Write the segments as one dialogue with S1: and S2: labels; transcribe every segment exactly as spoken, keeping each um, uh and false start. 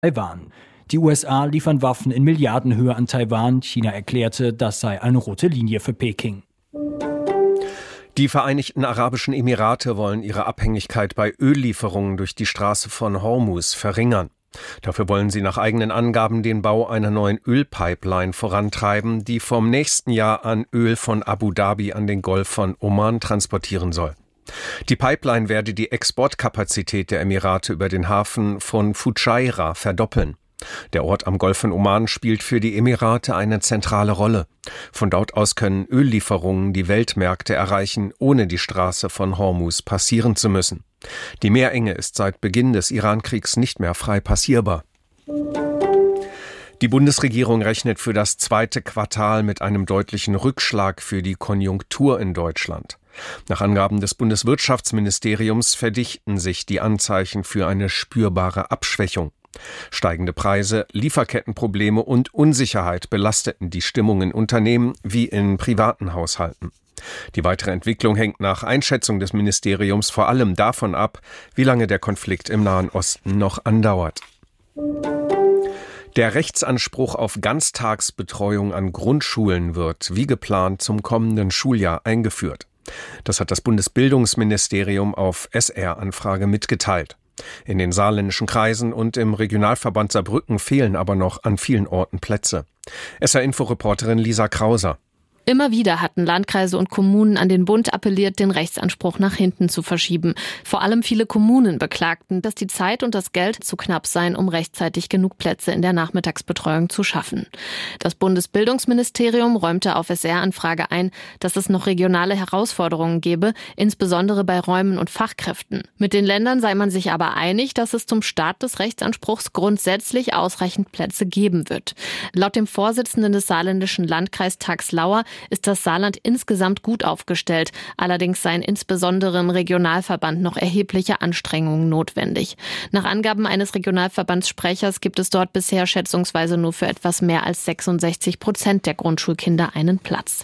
S1: Taiwan. Die U S A liefern Waffen in Milliardenhöhe an Taiwan. China erklärte, das sei eine rote Linie für Peking.
S2: Die Vereinigten Arabischen Emirate wollen ihre Abhängigkeit bei Öllieferungen durch die Straße von Hormuz verringern. Dafür wollen sie nach eigenen Angaben den Bau einer neuen Ölpipeline vorantreiben, die vom nächsten Jahr an Öl von Abu Dhabi an den Golf von Oman transportieren soll. Die Pipeline werde die Exportkapazität der Emirate über den Hafen von Fujairah verdoppeln. Der Ort am Golf von Oman spielt für die Emirate eine zentrale Rolle. Von dort aus können Öllieferungen die Weltmärkte erreichen, ohne die Straße von Hormuz passieren zu müssen. Die Meerenge ist seit Beginn des Irankriegs nicht mehr frei passierbar. Die Bundesregierung rechnet für das zweite Quartal mit einem deutlichen Rückschlag für die Konjunktur in Deutschland. Nach Angaben des Bundeswirtschaftsministeriums verdichten sich die Anzeichen für eine spürbare Abschwächung. Steigende Preise, Lieferkettenprobleme und Unsicherheit belasteten die Stimmung in Unternehmen wie in privaten Haushalten. Die weitere Entwicklung hängt nach Einschätzung des Ministeriums vor allem davon ab, wie lange der Konflikt im Nahen Osten noch andauert. Der Rechtsanspruch auf Ganztagsbetreuung an Grundschulen wird, wie geplant, zum kommenden Schuljahr eingeführt. Das hat das Bundesbildungsministerium auf S R-Anfrage mitgeteilt. In den saarländischen Kreisen und im Regionalverband Saarbrücken fehlen aber noch an vielen Orten Plätze. S R-Info-Reporterin Lisa Krauser.
S3: Immer wieder hatten Landkreise und Kommunen an den Bund appelliert, den Rechtsanspruch nach hinten zu verschieben. Vor allem viele Kommunen beklagten, dass die Zeit und das Geld zu knapp seien, um rechtzeitig genug Plätze in der Nachmittagsbetreuung zu schaffen. Das Bundesbildungsministerium räumte auf S R-Anfrage ein, dass es noch regionale Herausforderungen gebe, insbesondere bei Räumen und Fachkräften. Mit den Ländern sei man sich aber einig, dass es zum Start des Rechtsanspruchs grundsätzlich ausreichend Plätze geben wird. Laut dem Vorsitzenden des saarländischen Landkreistags Lauer ist das Saarland insgesamt gut aufgestellt. Allerdings seien insbesondere im Regionalverband noch erhebliche Anstrengungen notwendig. Nach Angaben eines Regionalverbandssprechers gibt es dort bisher schätzungsweise nur für etwas mehr als sechsundsechzig Prozent der Grundschulkinder einen Platz.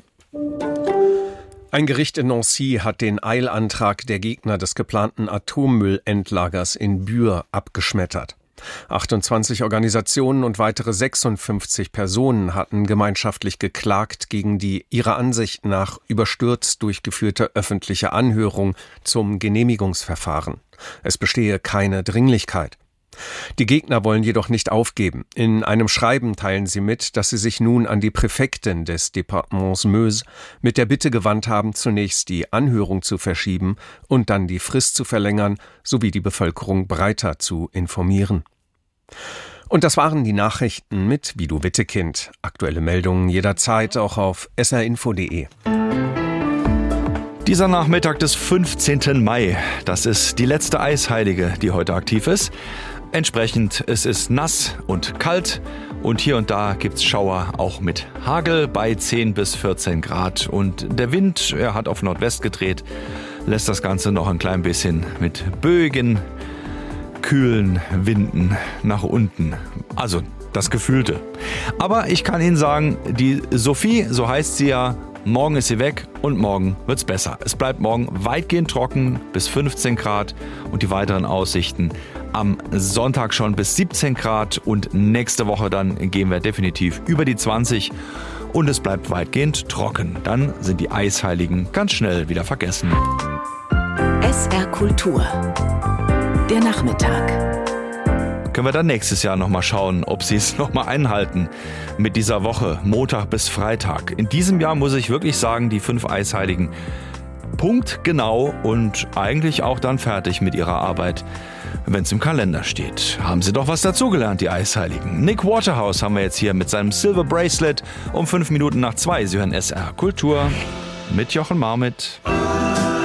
S2: Ein Gericht in Nancy hat den Eilantrag der Gegner des geplanten Atommüllendlagers in Bühr abgeschmettert. achtundzwanzig Organisationen und weitere sechsundfünfzig Personen hatten gemeinschaftlich geklagt gegen die ihrer Ansicht nach überstürzt durchgeführte öffentliche Anhörung zum Genehmigungsverfahren. Es bestehe keine Dringlichkeit. Die Gegner wollen jedoch nicht aufgeben. In einem Schreiben teilen sie mit, dass sie sich nun an die Präfektin des Departements Meuse mit der Bitte gewandt haben, zunächst die Anhörung zu verschieben und dann die Frist zu verlängern, sowie die Bevölkerung breiter zu informieren. Und das waren die Nachrichten mit Vido Wittekind. Aktuelle Meldungen jederzeit auch auf s r info punkt d e.
S4: Dieser Nachmittag des fünfzehnten Mai, das ist die letzte Eisheilige, die heute aktiv ist. Entsprechend, es ist nass und kalt und hier und da gibt's Schauer, auch mit Hagel bei zehn bis vierzehn Grad. Und der Wind, er hat auf Nordwest gedreht, lässt das Ganze noch ein klein bisschen mit böigen, kühlen Winden nach unten. Also das Gefühlte. Aber ich kann Ihnen sagen, die Sophie, so heißt sie ja, morgen ist sie weg und morgen wird's besser. Es bleibt morgen weitgehend trocken bis fünfzehn Grad und die weiteren Aussichten am Sonntag schon bis siebzehn Grad und nächste Woche dann gehen wir definitiv über die zwanzig und es bleibt weitgehend trocken. Dann sind die Eisheiligen ganz schnell wieder vergessen.
S5: S R Kultur. Der Nachmittag.
S4: Können wir dann nächstes Jahr nochmal schauen, ob sie es nochmal einhalten mit dieser Woche, Montag bis Freitag. In diesem Jahr muss ich wirklich sagen, die fünf Eisheiligen punktgenau und eigentlich auch dann fertig mit ihrer Arbeit, wenn es im Kalender steht. Haben sie doch was dazugelernt, die Eisheiligen. Nick Waterhouse haben wir jetzt hier mit seinem Silver Bracelet um fünf Minuten nach zwei. Sie hören S R Kultur mit Jochen Marmit.